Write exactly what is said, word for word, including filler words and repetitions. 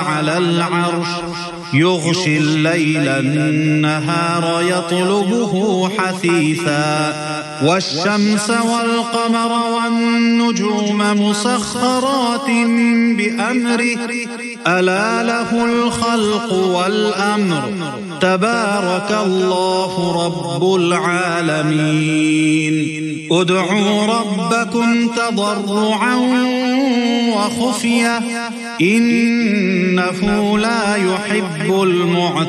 على العرش يغشي الليل النهار يطلبه حثيثا والشمس والقمر والنجوم مسخرات بأمره ألا له الخلق والأمر تبارك الله رب العالمين ادعوا ربكم تضرعا وخفية إنه لا يحب المعتدين